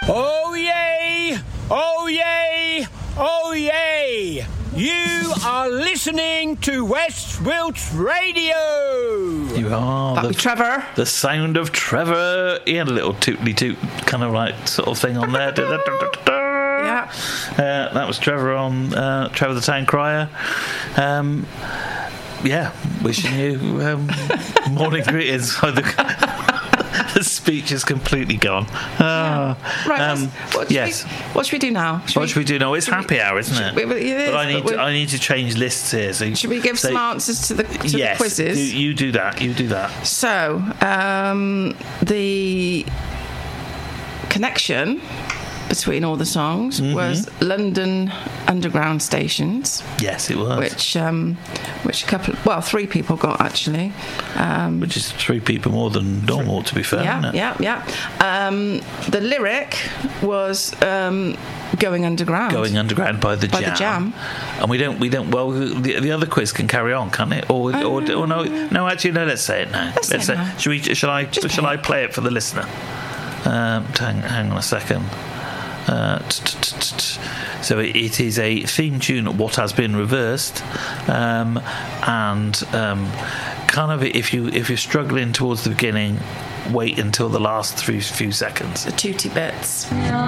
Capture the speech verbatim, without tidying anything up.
Oh yay! Oh yay! Oh yay! You are listening to West Wilts Radio. You are. That the, was Trevor. The sound of Trevor. He had a little tootly toot kind of like sort of thing on there. Yeah. Uh, that was Trevor on uh, Trevor the Town Crier. Um, yeah, wishing you um, morning greetings. The speech is completely gone. Uh, yeah. Right. Um, what yes. We, what should we do now? Should what we, should we do now? It's happy we, hour, isn't it? We, it is, but I need but to, I need to change lists here. So should we give so, some answers to the, to yes, the quizzes? Do, you do that. You do that. So um, the connection between all the songs mm-hmm. was London Underground stations. Yes, it was. Which, um, which a couple, well, three people got actually. Um, which is three people more than normal, to be fair. Yeah, isn't it? yeah, yeah. Um, the lyric was um, "Going Underground." Going underground by the by Jam. the Jam. And we don't, we don't. Well, the, the other quiz can carry on, can't it? Or, um, or, or no, no. Actually, no. Let's say it now. Let's, let's say it now. Should we? Shall I? Just shall I play it for the listener? Um, hang, hang on a second. Uh, so it is a theme tune, What Has Been Reversed, um, and um, kind of if you if you're struggling towards the beginning, wait until the last few few seconds. The tooty bits.